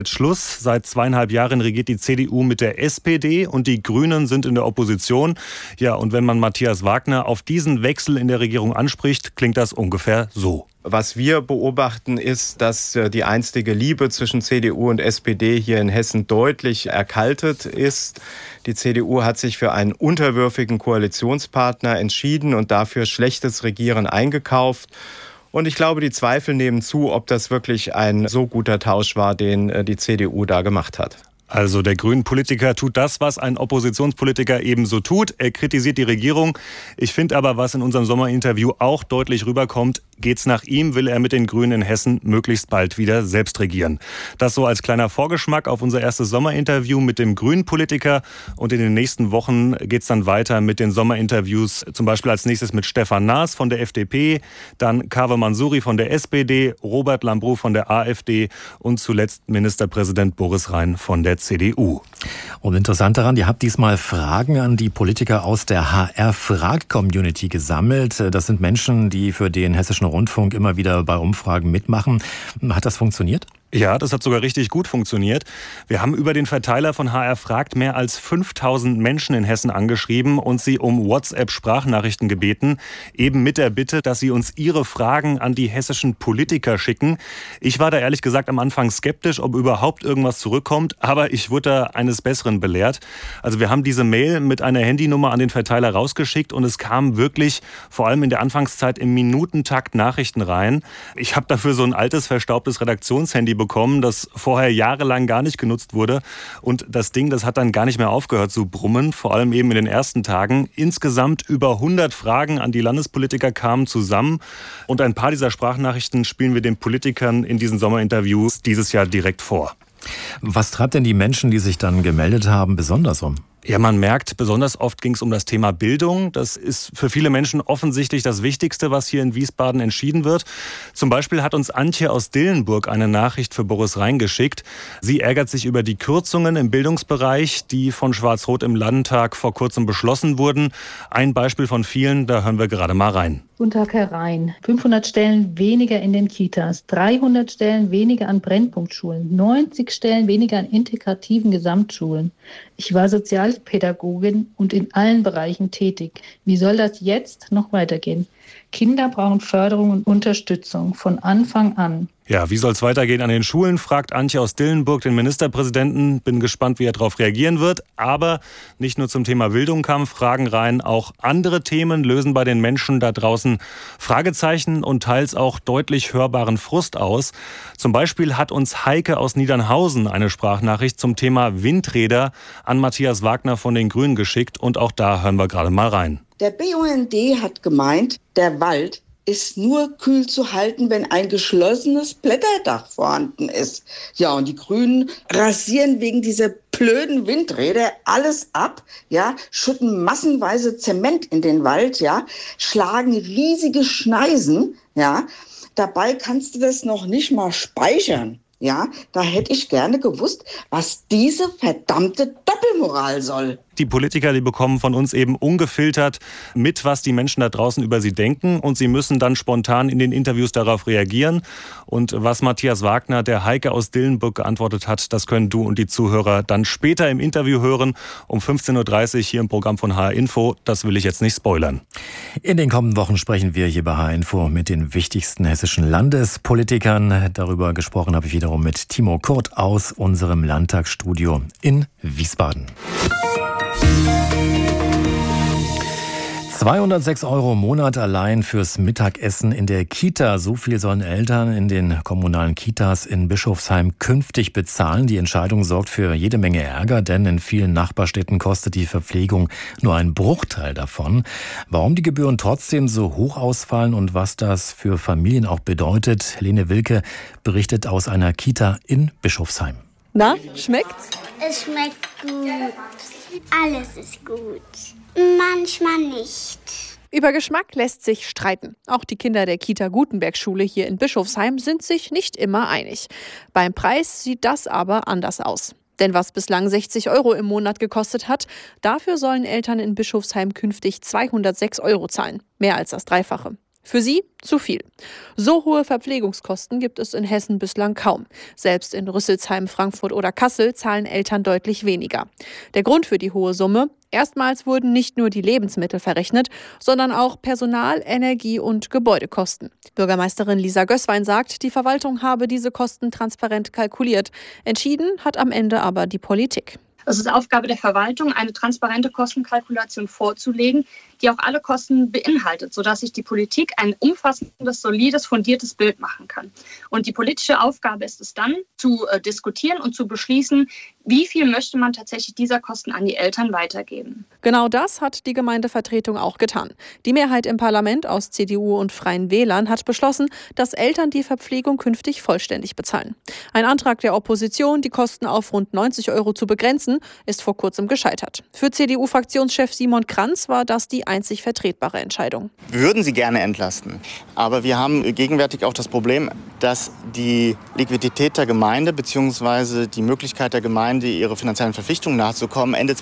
Schluss. Seit 2,5 Jahren regiert die CDU mit der SPD und die Grünen sind in der Opposition. Ja, und wenn man Matthias Wagner auf diesen Wechsel in der Regierung anspricht, klingt das ungefähr so. Was wir beobachten, ist, dass die einstige Liebe zwischen CDU und SPD hier in Hessen deutlich erkaltet ist. Die CDU hat sich für einen unterwürfigen Koalitionspartner entschieden und dafür schlechtes Regieren eingekauft. Und ich glaube, die Zweifel nehmen zu, ob das wirklich ein so guter Tausch war, den die CDU da gemacht hat. Also der Grünen-Politiker tut das, was ein Oppositionspolitiker ebenso tut. Er kritisiert die Regierung. Ich finde aber, was in unserem Sommerinterview auch deutlich rüberkommt, geht's nach ihm, will er mit den Grünen in Hessen möglichst bald wieder selbst regieren. Das so als kleiner Vorgeschmack auf unser erstes Sommerinterview mit dem Grünen-Politiker. Und in den nächsten Wochen geht's dann weiter mit den Sommerinterviews, zum Beispiel als nächstes mit Stefan Naas von der FDP, dann Kaveh Mansouri von der SPD, Robert Lambrou von der AfD und zuletzt Ministerpräsident Boris Rhein von der CDU. Und interessant daran, ihr habt diesmal Fragen an die Politiker aus der HR-Frag-Community gesammelt. Das sind Menschen, die für den Hessischen Rundfunk immer wieder bei Umfragen mitmachen. Hat das funktioniert? Ja, das hat sogar richtig gut funktioniert. Wir haben über den Verteiler von HR Fragt mehr als 5000 Menschen in Hessen angeschrieben und sie um WhatsApp-Sprachnachrichten gebeten, eben mit der Bitte, dass sie uns ihre Fragen an die hessischen Politiker schicken. Ich war da ehrlich gesagt am Anfang skeptisch, ob überhaupt irgendwas zurückkommt, aber ich wurde da eines Besseren belehrt. Also wir haben diese Mail mit einer Handynummer an den Verteiler rausgeschickt und es kamen wirklich, vor allem in der Anfangszeit, im Minutentakt Nachrichten rein. Ich habe dafür so ein altes, verstaubtes Redaktionshandy bekommen, das vorher jahrelang gar nicht genutzt wurde. Und das Ding, das hat dann gar nicht mehr aufgehört zu brummen, vor allem eben in den ersten Tagen. Insgesamt über 100 Fragen an die Landespolitiker kamen zusammen. Und ein paar dieser Sprachnachrichten spielen wir den Politikern in diesen Sommerinterviews dieses Jahr direkt vor. Was treibt denn die Menschen, die sich dann gemeldet haben, besonders um? Ja, man merkt, besonders oft ging es um das Thema Bildung. Das ist für viele Menschen offensichtlich das Wichtigste, was hier in Wiesbaden entschieden wird. Zum Beispiel hat uns Antje aus Dillenburg eine Nachricht für Boris Rhein geschickt. Sie ärgert sich über die Kürzungen im Bildungsbereich, die von Schwarz-Rot im Landtag vor kurzem beschlossen wurden. Ein Beispiel von vielen, da hören wir gerade mal rein. Guten Tag, Herr Rhein. 500 Stellen weniger in den Kitas, 300 Stellen weniger an Brennpunktschulen, 90 Stellen weniger an integrativen Gesamtschulen. Ich war Sozialpädagogin und in allen Bereichen tätig. Wie soll das jetzt noch weitergehen? Kinder brauchen Förderung und Unterstützung von Anfang an. Ja, wie soll es weitergehen an den Schulen, fragt Antje aus Dillenburg den Ministerpräsidenten. Bin gespannt, wie er darauf reagieren wird. Aber nicht nur zum Thema Bildung kamen Fragen rein, auch andere Themen lösen bei den Menschen da draußen Fragezeichen und teils auch deutlich hörbaren Frust aus. Zum Beispiel hat uns Heike aus Niedernhausen eine Sprachnachricht zum Thema Windräder an Matthias Wagner von den Grünen geschickt. Und auch da hören wir gerade mal rein. Der BUND hat gemeint, der Wald ist nur kühl zu halten, wenn ein geschlossenes Blätterdach vorhanden ist. Ja, und die Grünen rasieren wegen dieser blöden Windräder alles ab, ja, schütten massenweise Zement in den Wald, ja, schlagen riesige Schneisen, ja. Dabei kannst du das noch nicht mal speichern. Ja, da hätte ich gerne gewusst, was diese verdammte Doppelmoral soll. Die Politiker, die bekommen von uns eben ungefiltert mit, was die Menschen da draußen über sie denken. Und sie müssen dann spontan in den Interviews darauf reagieren. Und was Matthias Wagner der Heike aus Dillenburg geantwortet hat, das können du und die Zuhörer dann später im Interview hören. Um 15.30 Uhr hier im Programm von HR Info. Das will ich jetzt nicht spoilern. In den kommenden Wochen sprechen wir hier bei HR Info mit den wichtigsten hessischen Landespolitikern. Darüber gesprochen habe ich wiederum mit Timo Kurt aus unserem Landtagsstudio in Wiesbaden. 206 € im Monat allein fürs Mittagessen in der Kita. So viel sollen Eltern in den kommunalen Kitas in Bischofsheim künftig bezahlen. Die Entscheidung sorgt für jede Menge Ärger, denn in vielen Nachbarstädten kostet die Verpflegung nur einen Bruchteil davon. Warum die Gebühren trotzdem so hoch ausfallen und was das für Familien auch bedeutet, Lene Wilke berichtet aus einer Kita in Bischofsheim. Na, schmeckt's? Es schmeckt gut. Alles ist gut. Manchmal nicht. Über Geschmack lässt sich streiten. Auch die Kinder der Kita-Gutenberg-Schule hier in Bischofsheim sind sich nicht immer einig. Beim Preis sieht das aber anders aus. Denn was bislang 60 € im Monat gekostet hat, dafür sollen Eltern in Bischofsheim künftig 206 € zahlen. Mehr als das Dreifache. Für sie zu viel. So hohe Verpflegungskosten gibt es in Hessen bislang kaum. Selbst in Rüsselsheim, Frankfurt oder Kassel zahlen Eltern deutlich weniger. Der Grund für die hohe Summe: erstmals wurden nicht nur die Lebensmittel verrechnet, sondern auch Personal-, Energie- und Gebäudekosten. Bürgermeisterin Lisa Gößwein sagt, die Verwaltung habe diese Kosten transparent kalkuliert. Entschieden hat am Ende aber die Politik. Es ist Aufgabe der Verwaltung, eine transparente Kostenkalkulation vorzulegen, die auch alle Kosten beinhaltet, sodass sich die Politik ein umfassendes, solides, fundiertes Bild machen kann. Und die politische Aufgabe ist es dann, zu diskutieren und zu beschließen, wie viel möchte man tatsächlich dieser Kosten an die Eltern weitergeben. Genau das hat die Gemeindevertretung auch getan. Die Mehrheit im Parlament aus CDU und Freien Wählern hat beschlossen, dass Eltern die Verpflegung künftig vollständig bezahlen. Ein Antrag der Opposition, die Kosten auf rund 90 € zu begrenzen, ist vor kurzem gescheitert. Für CDU-Fraktionschef Simon Kranz war das die einzig vertretbare Entscheidung. Wir würden sie gerne entlasten, aber wir haben gegenwärtig auch das Problem, dass die Liquidität der Gemeinde bzw. die Möglichkeit der Gemeinde, ihre finanziellen Verpflichtungen nachzukommen, Ende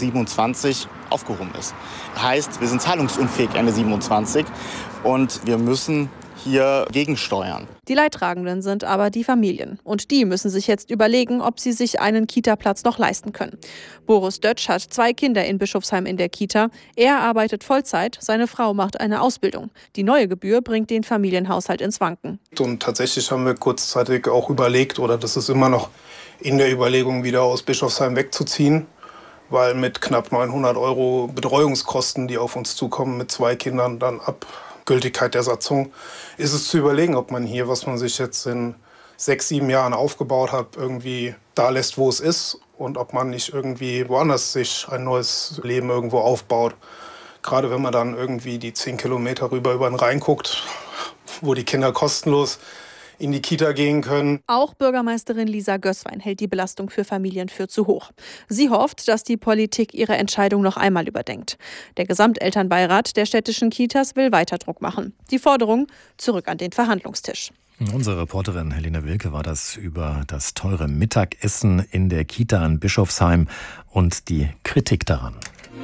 2027 aufgehoben ist. Heißt, wir sind zahlungsunfähig Ende 2027 und wir müssen hier gegensteuern. Die Leidtragenden sind aber die Familien. Und die müssen sich jetzt überlegen, ob sie sich einen Kita-Platz noch leisten können. Boris Dötsch hat 2 Kinder in Bischofsheim in der Kita. Er arbeitet Vollzeit, seine Frau macht eine Ausbildung. Die neue Gebühr bringt den Familienhaushalt ins Wanken. Und tatsächlich haben wir kurzzeitig auch überlegt, oder das ist immer noch in der Überlegung, wieder aus Bischofsheim wegzuziehen. Weil mit knapp 900 € Betreuungskosten, die auf uns zukommen, mit 2 Kindern dann ab Gültigkeit der Satzung, ist es zu überlegen, ob man hier, was man sich jetzt in 6, 7 Jahren aufgebaut hat, irgendwie da lässt, wo es ist, und ob man nicht irgendwie woanders sich ein neues Leben irgendwo aufbaut. Gerade wenn man dann irgendwie die 10 Kilometer rüber über den Rhein guckt, wo die Kinder kostenlos in die Kita gehen können. Auch Bürgermeisterin Lisa Gößwein hält die Belastung für Familien für zu hoch. Sie hofft, dass die Politik ihre Entscheidung noch einmal überdenkt. Der Gesamtelternbeirat der städtischen Kitas will weiter Druck machen. Die Forderung: zurück an den Verhandlungstisch. Unsere Reporterin Helene Wilke war das über das teure Mittagessen in der Kita in Bischofsheim und die Kritik daran.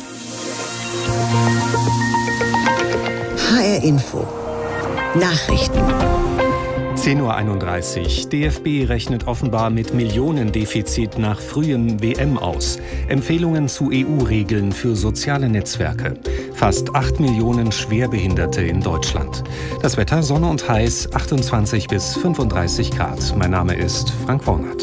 HR Info Nachrichten. 10:31 Uhr. DFB rechnet offenbar mit Millionendefizit nach frühem WM aus. Empfehlungen zu EU-Regeln für soziale Netzwerke. Fast 8 Millionen Schwerbehinderte in Deutschland. Das Wetter: Sonne und heiß, 28 bis 35 Grad. Mein Name ist Frank Wornert.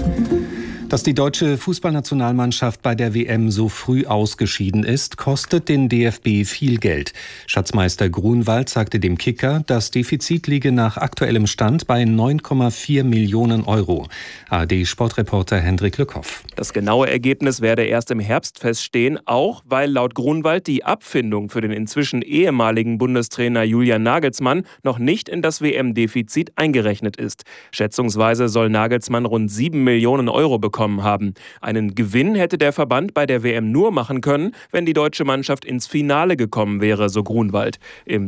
Dass die deutsche Fußballnationalmannschaft bei der WM so früh ausgeschieden ist, kostet den DFB viel Geld. Schatzmeister Grunwald sagte dem Kicker, das Defizit liege nach aktuellem Stand bei 9,4 Millionen €. ARD-Sportreporter Hendrik Lückhoff. Das genaue Ergebnis werde erst im Herbst feststehen, auch weil laut Grunwald die Abfindung für den inzwischen ehemaligen Bundestrainer Julian Nagelsmann noch nicht in das WM-Defizit eingerechnet ist. Schätzungsweise soll Nagelsmann rund 7 Millionen € bekommen haben. Einen Gewinn hätte der Verband bei der WM nur machen können, wenn die deutsche Mannschaft ins Finale gekommen wäre, so Grunwald. Im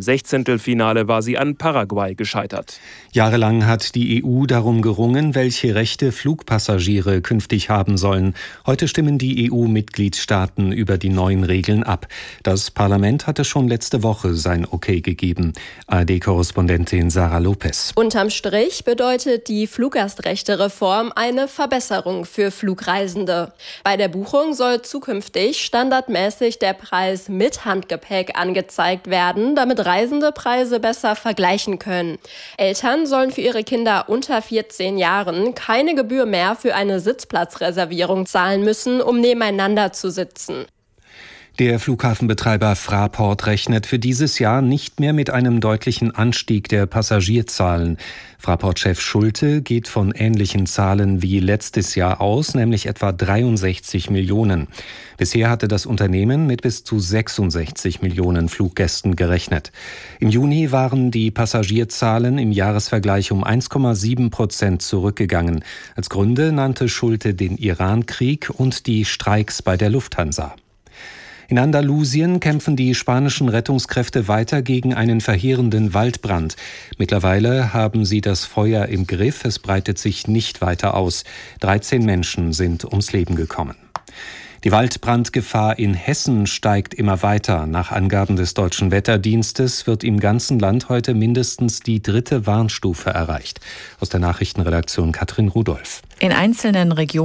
16. war sie an Paraguay gescheitert. Jahrelang hat die EU darum gerungen, welche Rechte Flugpassagiere künftig haben sollen. Heute stimmen die EU-Mitgliedstaaten über die neuen Regeln ab. Das Parlament hatte schon letzte Woche sein Okay gegeben. ARD-Korrespondentin Sarah Lopez. Unterm Strich bedeutet die Fluggastrechte-Reform eine Verbesserung für Flugreisende. Bei der Buchung soll zukünftig standardmäßig der Preis mit Handgepäck angezeigt werden, damit Reisende Preise besser vergleichen können. Eltern sollen für ihre Kinder unter 14 Jahren keine Gebühr mehr für eine Sitzplatzreservierung zahlen müssen, um nebeneinander zu sitzen. Der Flughafenbetreiber Fraport rechnet für dieses Jahr nicht mehr mit einem deutlichen Anstieg der Passagierzahlen. Fraport-Chef Schulte geht von ähnlichen Zahlen wie letztes Jahr aus, nämlich etwa 63 Millionen. Bisher hatte das Unternehmen mit bis zu 66 Millionen Fluggästen gerechnet. Im Juni waren die Passagierzahlen im Jahresvergleich um 1,7% zurückgegangen. Als Gründe nannte Schulte den Irankrieg und die Streiks bei der Lufthansa. In Andalusien kämpfen die spanischen Rettungskräfte weiter gegen einen verheerenden Waldbrand. Mittlerweile haben sie das Feuer im Griff, es breitet sich nicht weiter aus. 13 Menschen sind ums Leben gekommen. Die Waldbrandgefahr in Hessen steigt immer weiter. Nach Angaben des Deutschen Wetterdienstes wird im ganzen Land heute mindestens die 3. Warnstufe erreicht. Aus der Nachrichtenredaktion Katrin Rudolph. In einzelnen Regionen